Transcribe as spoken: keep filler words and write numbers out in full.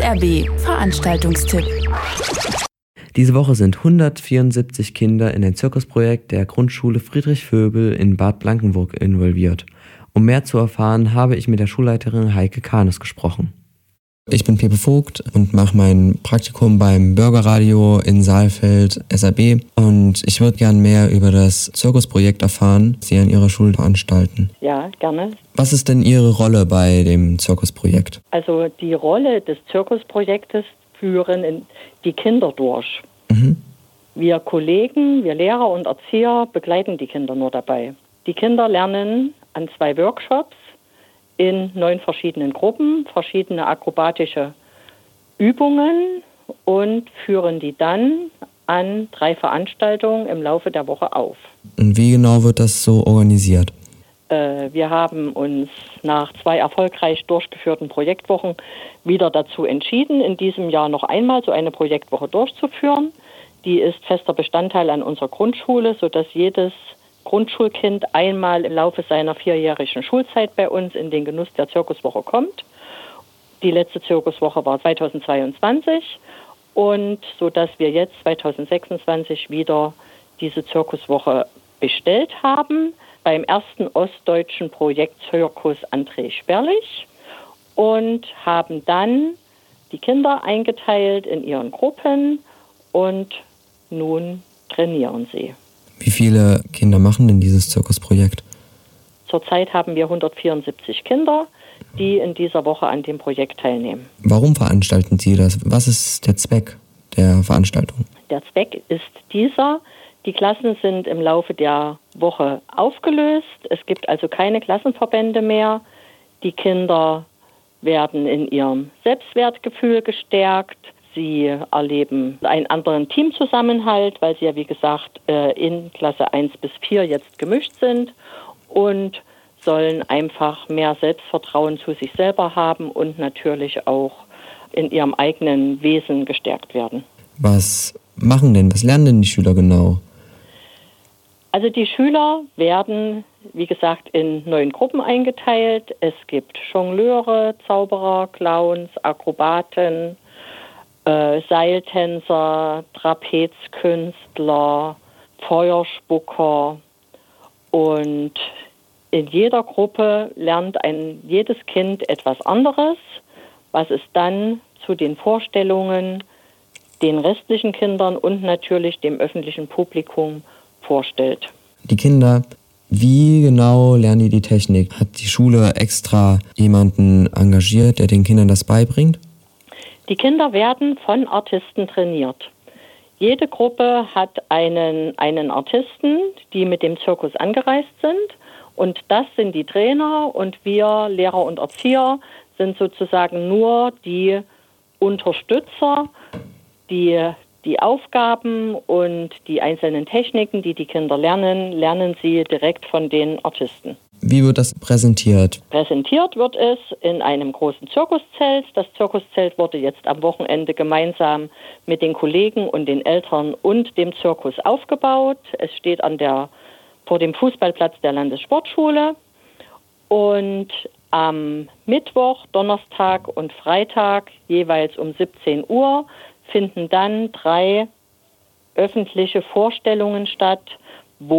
R B Veranstaltungstipp. Diese Woche sind hundertvierundsiebzig Kinder in ein Zirkusprojekt der Grundschule Friedrich Vöbel in Bad Blankenburg involviert. Um mehr zu erfahren, habe ich mit der Schulleiterin Heike Kanes gesprochen. Ich bin Pepe Vogt und mache mein Praktikum beim Bürgerradio in Saalfeld S R B und ich würde gern mehr über das Zirkusprojekt erfahren, das Sie an Ihrer Schule veranstalten. Ja, gerne. Was ist denn Ihre Rolle bei dem Zirkusprojekt? Also die Rolle des Zirkusprojektes führen die Kinder durch. Mhm. Wir Kollegen, wir Lehrer und Erzieher begleiten die Kinder nur dabei. Die Kinder lernen an zwei Workshops in neun verschiedenen Gruppen, verschiedene akrobatische Übungen und führen die dann an drei Veranstaltungen im Laufe der Woche auf. Und wie genau wird das so organisiert? Äh, wir haben uns nach zwei erfolgreich durchgeführten Projektwochen wieder dazu entschieden, in diesem Jahr noch einmal so eine Projektwoche durchzuführen. Die ist fester Bestandteil an unserer Grundschule, sodass jedes Grundschulkind einmal im Laufe seiner vierjährigen Schulzeit bei uns in den Genuss der Zirkuswoche kommt. Die letzte Zirkuswoche war zweitausendzweiundzwanzig und so dass wir jetzt zweitausendsechsundzwanzig wieder diese Zirkuswoche bestellt haben beim ersten ostdeutschen Projekt Zirkus André Sperlich und haben dann die Kinder eingeteilt in ihren Gruppen und nun trainieren sie. Wie viele Kinder machen denn dieses Zirkusprojekt? Zurzeit haben wir hundertvierundsiebzig Kinder, die in dieser Woche an dem Projekt teilnehmen. Warum veranstalten Sie das? Was ist der Zweck der Veranstaltung? Der Zweck ist dieser. Die Klassen sind im Laufe der Woche aufgelöst. Es gibt also keine Klassenverbände mehr. Die Kinder werden in ihrem Selbstwertgefühl gestärkt. Sie erleben einen anderen Teamzusammenhalt, weil sie ja, wie gesagt, in Klasse eins bis vier jetzt gemischt sind und sollen einfach mehr Selbstvertrauen zu sich selber haben und natürlich auch in ihrem eigenen Wesen gestärkt werden. Was machen denn, was lernen denn die Schüler genau? Also die Schüler werden, wie gesagt, in neun Gruppen eingeteilt. Es gibt Jongleure, Zauberer, Clowns, Akrobaten, Äh, Seiltänzer, Trapezkünstler, Feuerspucker und in jeder Gruppe lernt ein jedes Kind etwas anderes, was es dann zu den Vorstellungen den restlichen Kindern und natürlich dem öffentlichen Publikum vorstellt. Die Kinder, wie genau lernen die die Technik? Hat die Schule extra jemanden engagiert, der den Kindern das beibringt? Die Kinder werden von Artisten trainiert. Jede Gruppe hat einen, einen Artisten, die mit dem Zirkus angereist sind. Und das sind die Trainer und wir, Lehrer und Erzieher, sind sozusagen nur die Unterstützer, die die Aufgaben und die einzelnen Techniken, die die Kinder lernen, lernen sie direkt von den Artisten. Wie wird das präsentiert? Präsentiert wird es in einem großen Zirkuszelt. Das Zirkuszelt wurde jetzt am Wochenende gemeinsam mit den Kollegen und den Eltern und dem Zirkus aufgebaut. Es steht an der, vor dem Fußballplatz der Landessportschule. Und am Mittwoch, Donnerstag und Freitag jeweils um siebzehn Uhr finden dann drei öffentliche Vorstellungen statt